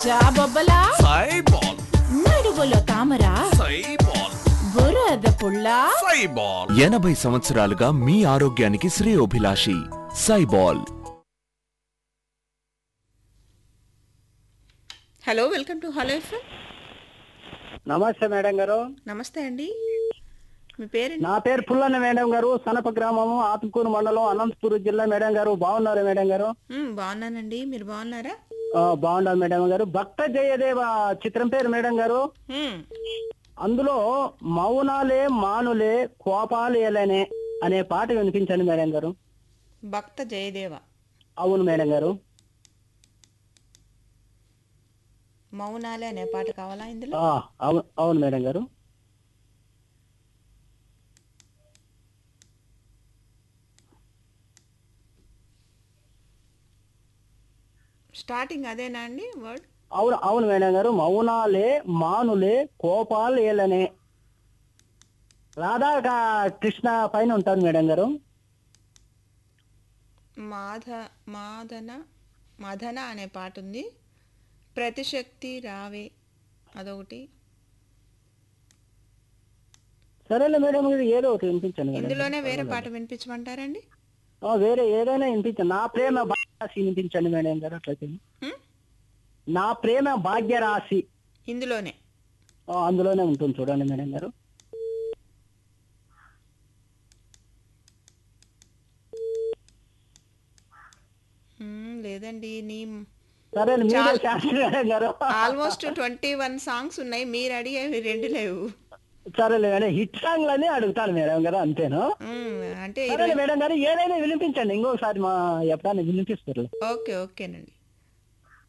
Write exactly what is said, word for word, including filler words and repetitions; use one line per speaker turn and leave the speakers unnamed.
జాబొబ్బలా
సైబాల్
నడువులో తామరా
సైబాల్
బురద పుల్లా
సైబాల్
ఎనభై సంవత్సరాలుగా మీ ఆరోగ్యానికి శ్రేయోభిలాషి సైబాల్.
Hello, welcome to hello FM.
నమస్తే మేడం గారు.
నమస్తే అండి, మీ పేరు?
నా పేరు పుల్లన్న మేడం గారు, సనప గ్రామము, ఆత్మకూరు మండలం, అనంతపురం జిల్లా. మేడం గారు బాగున్నారు మేడం గారు?
బాగున్నానండి, మీరు బాగున్నారా?
బాగున్నారు మేడం గారు. భక్త జయదేవ చిత్రం పేరు మేడం గారు.
మ్మ్.
అందులో మౌనాలే మానులే కోపాలేలనే అనే పాట వినిపించండి మేడం గారు.
భక్త జయదేవ.
అవును మేడం గారు.
మౌనాలే అనే పాట కావాలా ఇందులో?
ఆ, అవును అవును మేడం గారు.
స్టార్టింగ్ అదేనా అండి వర్డ్?
అవును అవును మేడం గారు. మౌనాలే మానులే కోపాలేలనే. రాధా కా- కృష్ణ పైన ఉంటారు మేడం గారు.
మాధ మాధన మదన అనే పాట ఉంది. ప్రతిశక్తి రావే అదొకటి.
సరేలే మేడం గారు, ఏదో ఒకటి వినిపించండి మేడం.
ఇందులోనే వేరే పాట వినిపించమంటారండి?
ఆ, వేరే ఏదైనా వినిపించండి. నా ప్రేమ భాగ్యరాశి వినిపించండి మేడం గారు. అట్లయితే
మ్మ్?
నా ప్రేమ భాగ్యరాశి
ఇందులోనే.
ఆ, అందులోనే ఉంటుంది చూడండి మేడం గారు.
మ్మ్, లేదండి. నీ
సరే మీరే
చాలా-
శాస్త్రి మేడం గారు.
ఆల్మోస్ట్ ట్వంటీ వన్ సాంగ్స్ ఉన్నాయి, మీరు అడిగేవి రెండు లేవు.
సరేలే మేడం, హిట్ సాంగ్ లని అడుగుతాను మేడం గారు, అంతేను.
మ్మ్, అంటే
సరేలే మేడం గారు, ఏదైనా వినిపించండి. ఇంకోసారి మా ఎప్పుడైనా వినిపిస్తారు.
ఓకే ఓకేనండి.